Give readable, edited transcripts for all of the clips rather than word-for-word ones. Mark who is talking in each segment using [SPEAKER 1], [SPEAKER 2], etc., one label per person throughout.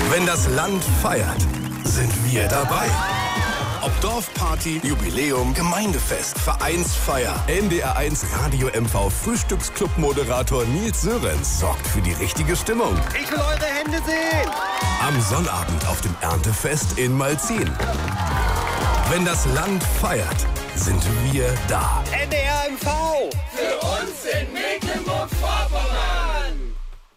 [SPEAKER 1] Wenn das Land feiert, sind wir dabei. Ob Dorfparty, Jubiläum, Gemeindefest, Vereinsfeier, NDR1 Radio MV Frühstücksclub-Moderator Nils Sörenz sorgt für die richtige Stimmung.
[SPEAKER 2] Ich will eure Hände sehen!
[SPEAKER 1] Am Sonnabend auf dem Erntefest in Malzin. Wenn das Land feiert, sind wir da.
[SPEAKER 2] NDR MV!
[SPEAKER 3] Für uns in Mecklenburg-Vorpommern!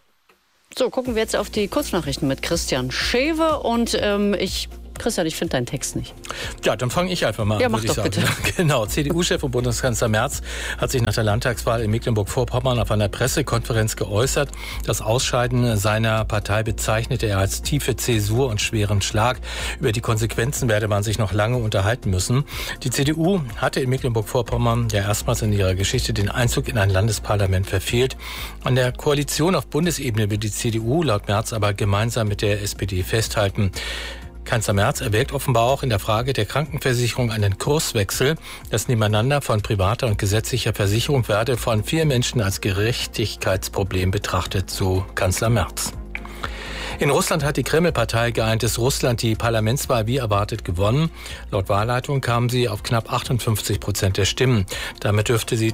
[SPEAKER 4] So, gucken wir jetzt auf die Kurznachrichten mit Christian Schewe und Christian, ich finde deinen Text nicht.
[SPEAKER 5] Ja, dann fange ich einfach mal an.
[SPEAKER 4] Ja, mach doch bitte.
[SPEAKER 5] Genau, CDU-Chef und Bundeskanzler Merz hat sich nach der Landtagswahl in Mecklenburg-Vorpommern auf einer Pressekonferenz geäußert. Das Ausscheiden seiner Partei bezeichnete er als tiefe Zäsur und schweren Schlag. Über die Konsequenzen werde man sich noch lange unterhalten müssen. Die CDU hatte in Mecklenburg-Vorpommern ja erstmals in ihrer Geschichte den Einzug in ein Landesparlament verfehlt. An der Koalition auf Bundesebene will die CDU laut Merz aber gemeinsam mit der SPD festhalten. Kanzler Merz erwägt offenbar auch in der Frage der Krankenversicherung einen Kurswechsel. Das Nebeneinander von privater und gesetzlicher Versicherung werde von vielen Menschen als Gerechtigkeitsproblem betrachtet, so Kanzler Merz. In Russland hat die Kreml-Partei Geeintes Russland die Parlamentswahl wie erwartet gewonnen. Laut Wahlleitung kam sie auf knapp 58% der Stimmen. Damit dürfte sie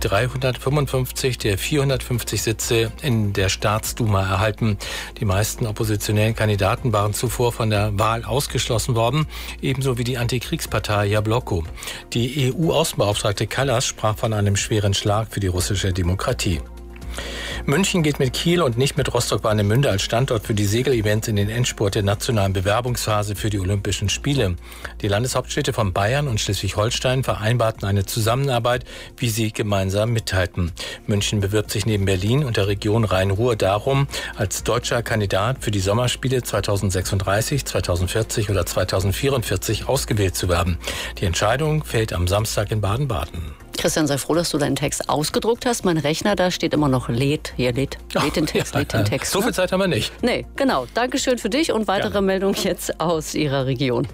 [SPEAKER 5] 355 der 450 Sitze in der Staatsduma erhalten. Die meisten oppositionellen Kandidaten waren zuvor von der Wahl ausgeschlossen worden, ebenso wie die Antikriegspartei Jabloko. Die EU-Außenbeauftragte Kallas sprach von einem schweren Schlag für die russische Demokratie. München geht mit Kiel und nicht mit Rostock-Warnemünde als Standort für die Segelevents in den Endspurt der nationalen Bewerbungsphase für die Olympischen Spiele. Die Landeshauptstädte von Bayern und Schleswig-Holstein vereinbarten eine Zusammenarbeit, wie sie gemeinsam mitteilten. München bewirbt sich neben Berlin und der Region Rhein-Ruhr darum, als deutscher Kandidat für die Sommerspiele 2036, 2040 oder 2044 ausgewählt zu werden. Die Entscheidung fällt am Samstag in Baden-Baden.
[SPEAKER 4] Christian, sei froh, dass du deinen Text ausgedruckt hast. Mein Rechner, da steht immer noch lädt den Text.
[SPEAKER 5] So viel Zeit haben wir nicht.
[SPEAKER 4] Nee, genau. Dankeschön für dich und weitere Meldungen jetzt aus Ihrer Region.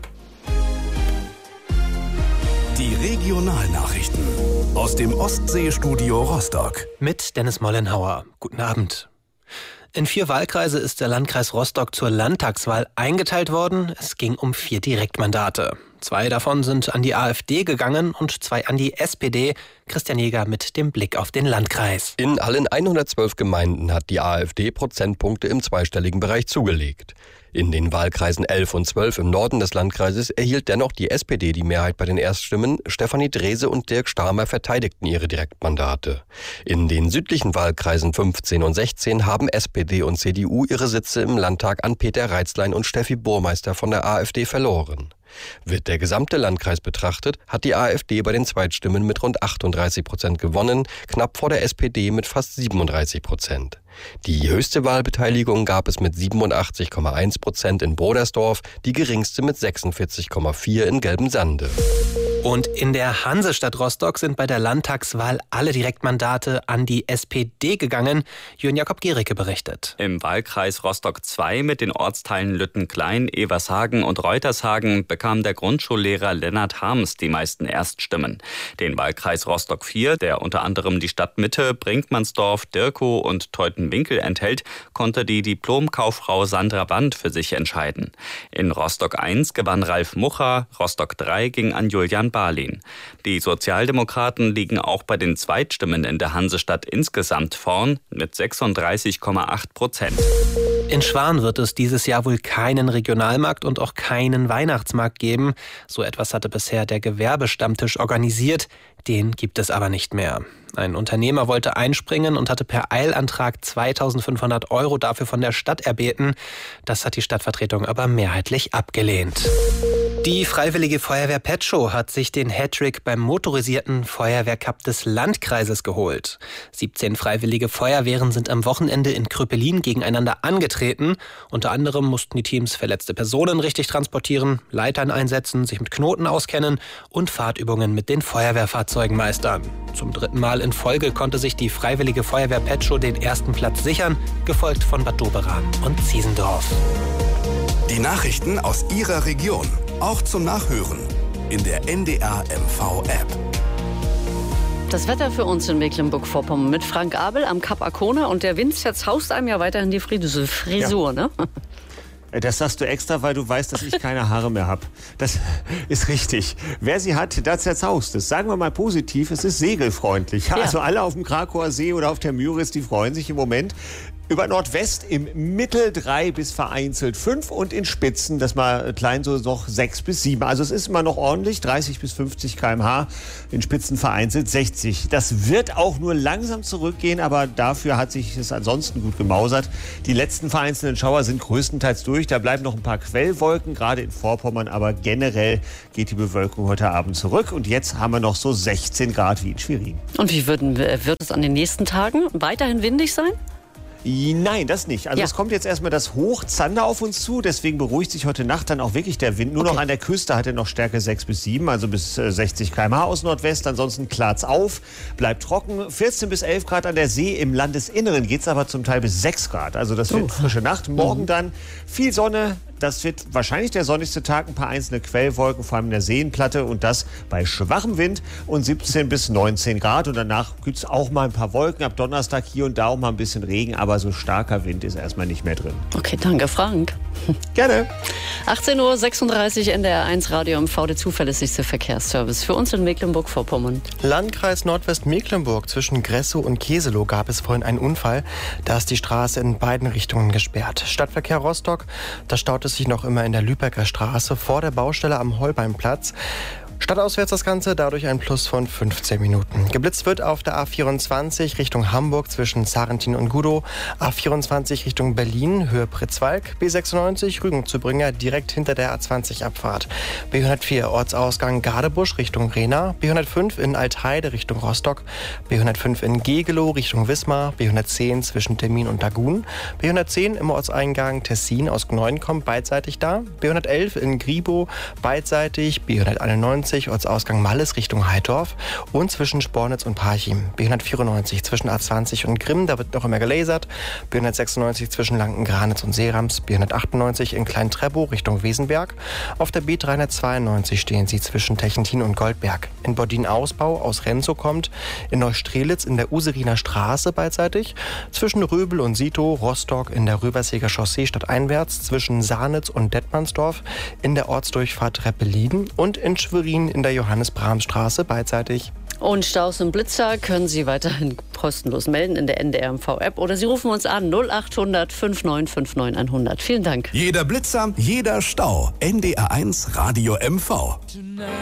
[SPEAKER 1] Die Regionalnachrichten aus dem Ostseestudio Rostock.
[SPEAKER 6] Mit Dennis Mollenhauer. Guten Abend. In 4 Wahlkreise ist der Landkreis Rostock zur Landtagswahl eingeteilt worden. Es ging um 4 Direktmandate. 2 davon sind an die AfD gegangen und 2 an die SPD. Christian Jäger mit dem Blick auf den Landkreis.
[SPEAKER 7] In allen 112 Gemeinden hat die AfD Prozentpunkte im zweistelligen Bereich zugelegt. In den Wahlkreisen 11 und 12 im Norden des Landkreises erhielt dennoch die SPD die Mehrheit bei den Erststimmen. Stefanie Drese und Dirk Starmer verteidigten ihre Direktmandate. In den südlichen Wahlkreisen 15 und 16 haben SPD und CDU ihre Sitze im Landtag an Peter Reitzlein und Steffi Burmeister von der AfD verloren. Wird der gesamte Landkreis betrachtet, hat die AfD bei den Zweitstimmen mit rund 38% gewonnen, knapp vor der SPD mit fast 37%. Die höchste Wahlbeteiligung gab es mit 87,1% in Brodersdorf, die geringste mit 46,4% in Gelbensande.
[SPEAKER 6] Und in der Hansestadt Rostock sind bei der Landtagswahl alle Direktmandate an die SPD gegangen. Jürgen Jakob Gericke berichtet.
[SPEAKER 8] Im Wahlkreis Rostock 2 mit den Ortsteilen Lüttenklein, Evershagen und Reutershagen bekam der Grundschullehrer Lennart Harms die meisten Erststimmen. Den Wahlkreis Rostock 4, der unter anderem die Stadtmitte, Brinkmannsdorf, Dirkow und Teutenwinkel enthält, konnte die Diplomkauffrau Sandra Wand für sich entscheiden. In Rostock 1 gewann Ralf Mucha, Rostock 3 ging an Julian Barlin. Die Sozialdemokraten liegen auch bei den Zweitstimmen in der Hansestadt insgesamt vorn mit 36,8%.
[SPEAKER 6] In Schwan wird es dieses Jahr wohl keinen Regionalmarkt und auch keinen Weihnachtsmarkt geben. So etwas hatte bisher der Gewerbestammtisch organisiert. Den gibt es aber nicht mehr. Ein Unternehmer wollte einspringen und hatte per Eilantrag 2.500 € dafür von der Stadt erbeten. Das hat die Stadtvertretung aber mehrheitlich abgelehnt. Die Freiwillige Feuerwehr Petschow hat sich den Hattrick beim motorisierten Feuerwehrcup des Landkreises geholt. 17 freiwillige Feuerwehren sind am Wochenende in Krüppelin gegeneinander angetreten. Unter anderem mussten die Teams verletzte Personen richtig transportieren, Leitern einsetzen, sich mit Knoten auskennen und Fahrtübungen mit den Feuerwehrfahrzeugen meistern. Zum 3. Mal in Folge konnte sich die Freiwillige Feuerwehr Petschow den 1. Platz sichern, gefolgt von Bad Doberan und Ziesendorf.
[SPEAKER 1] Die Nachrichten aus Ihrer Region, auch zum Nachhören in der NDR MV App.
[SPEAKER 4] Das Wetter für uns in Mecklenburg-Vorpommern mit Frank Abel am Kap Arkona und der Wind jetzt haust einem ja weiterhin die Frisur, ne?
[SPEAKER 3] Das sagst du extra, weil du weißt, dass ich keine Haare mehr habe. Das ist richtig. Wer sie hat, da zerzaust es. Sagen wir mal positiv, es ist segelfreundlich. Ja. Also alle auf dem Krakauer See oder auf der Müritz, die freuen sich im Moment. Über Nordwest im Mittel 3 bis vereinzelt 5 und in Spitzen, das mal klein so noch 6 bis 7. Also es ist immer noch ordentlich, 30 bis 50 km/h, in Spitzen vereinzelt 60. Das wird auch nur langsam zurückgehen, aber dafür hat sich es ansonsten gut gemausert. Die letzten vereinzelten Schauer sind größtenteils durch, da bleiben noch ein paar Quellwolken, gerade in Vorpommern, aber generell geht die Bewölkung heute Abend zurück und jetzt haben wir noch so 16 Grad wie in Schwerin.
[SPEAKER 4] Und wie wird es an den nächsten Tagen weiterhin windig sein?
[SPEAKER 3] Nein, das nicht. Also es kommt jetzt erstmal das Hoch Zander auf uns zu, deswegen beruhigt sich heute Nacht dann auch wirklich der Wind. Nur noch an der Küste hat er noch Stärke 6 bis 7, also bis 60 km/h aus Nordwest. Ansonsten klart's auf, bleibt trocken. 14 bis 11 Grad an der See. Im Landesinneren geht's aber zum Teil bis 6 Grad. Also das wird frische Nacht. Morgen dann viel Sonne. Das wird wahrscheinlich der sonnigste Tag. Ein paar einzelne Quellwolken, vor allem in der Seenplatte. Und das bei schwachem Wind und 17 bis 19 Grad. Und danach gibt's auch mal ein paar Wolken. Ab Donnerstag hier und da auch mal ein bisschen Regen. Aber so starker Wind ist erstmal nicht mehr drin.
[SPEAKER 4] Okay, danke, Frank.
[SPEAKER 3] Gerne.
[SPEAKER 4] 18:36 Uhr, NDR 1 Radio MV, der zuverlässigste Verkehrsservice für uns in Mecklenburg-Vorpommern.
[SPEAKER 9] Landkreis Nordwestmecklenburg, zwischen Gressow und Keselow gab es vorhin einen Unfall. Da ist die Straße in beiden Richtungen gesperrt. Stadtverkehr Rostock, da staut es sich noch immer in der Lübecker Straße vor der Baustelle am Holbeinplatz. Stadtauswärts das Ganze, dadurch ein Plus von 15 Minuten. Geblitzt wird auf der A24 Richtung Hamburg zwischen Sarrentin und Gudow, A24 Richtung Berlin, Höhe Pritzwalk, B96 Rügen-Zübringer direkt hinter der A20-Abfahrt, B104 Ortsausgang Gadebusch Richtung Rehna, B105 in Altheide Richtung Rostock, B105 in Gegelow Richtung Wismar, B110 zwischen Termin und Lagun, B110 im Ortseingang Tessin aus Gneuenkom beidseitig da, B111 in Gribow beidseitig, B191 Ortsausgang Malles Richtung Heidorf und zwischen Spornitz und Parchim. B194 zwischen A20 und Grimm, da wird noch immer gelasert. B196 zwischen Lanken-Granitz und Seerams. B198 in Klein-Treppow Richtung Wesenberg. Auf der B392 stehen sie zwischen Techentin und Goldberg. In Bordin-Ausbau aus Renzow kommt. In Neustrelitz in der Useriner Straße beidseitig. Zwischen Röbel und Sito, Rostock in der Röberseger Chaussee stadteinwärts. Zwischen Sarnitz und Detmandsdorf in der Ortsdurchfahrt Reppeliden und in Schwerin in der Johannes-Brahms-Straße beidseitig.
[SPEAKER 4] Und Staus und Blitzer können Sie weiterhin kostenlos melden in der NDR-MV-App oder Sie rufen uns an 0800 5959 100. Vielen Dank.
[SPEAKER 1] Jeder Blitzer, jeder Stau. NDR 1 Radio MV.